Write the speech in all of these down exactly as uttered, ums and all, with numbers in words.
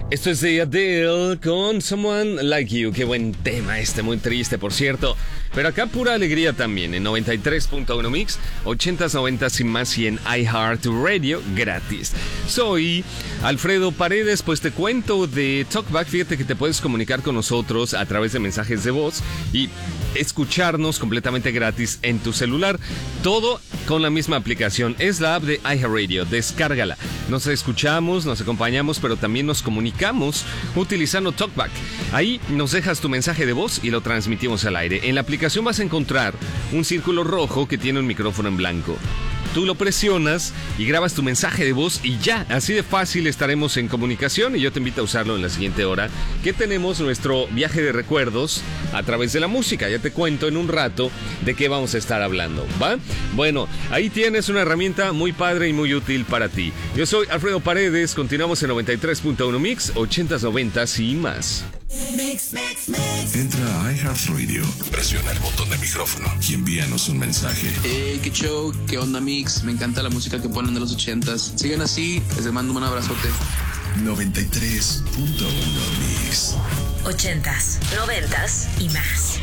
Esto es de Adele con Someone Like You. Qué buen tema este, muy triste, por cierto. Pero acá pura alegría también, en noventa y tres punto uno Mix, ochentas, noventas y más, y en iHeartRadio gratis. Soy Alfredo Paredes, pues te cuento de Talkback. Fíjate que te puedes comunicar con nosotros a través de mensajes de voz y escucharnos completamente gratis en tu celular. Todo con la misma aplicación. Es la app de iHeartRadio, descárgala. Nos escuchamos, nos acompañamos, pero también nos comunicamos utilizando Talkback. Ahí nos dejas tu mensaje de voz y lo transmitimos al aire. En la aplicación vas a encontrar un círculo rojo que tiene un micrófono en blanco. Tú lo presionas y grabas tu mensaje de voz y ya, así de fácil estaremos en comunicación, y yo te invito a usarlo en la siguiente hora, que tenemos nuestro viaje de recuerdos a través de la música. Ya te cuento en un rato de qué vamos a estar hablando, ¿va? Bueno, ahí tienes una herramienta muy padre y muy útil para ti. Yo soy Alfredo Paredes, continuamos en noventa y tres punto uno Mix, ochentas, noventas y más. Mix, mix, mix. Entra a iHeartRadio, presiona el botón de micrófono y envíanos un mensaje. Hey, qué show, qué onda Mix, me encanta la música que ponen de los ochentas. Sigan así, les mando un abrazote. noventa y tres punto uno Mix. Ochentas, noventas y más.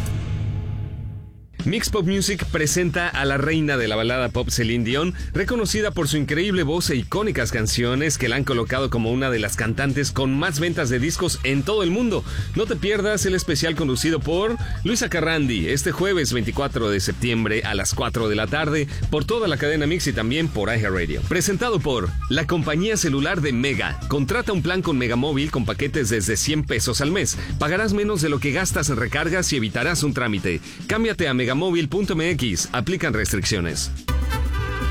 Mix Pop Music presenta a la reina de la balada pop, Celine Dion, reconocida por su increíble voz e icónicas canciones que la han colocado como una de las cantantes con más ventas de discos en todo el mundo. No te pierdas el especial conducido por Luisa Carrandi este jueves veinticuatro de septiembre a las cuatro de la tarde por toda la cadena Mix y también por iHeartRadio. Presentado por la compañía celular de Mega. Contrata un plan con Megamóvil con paquetes desde cien pesos al mes. Pagarás menos de lo que gastas en recargas y evitarás un trámite. Cámbiate a Mega Megamóvil punto M X. Aplican restricciones.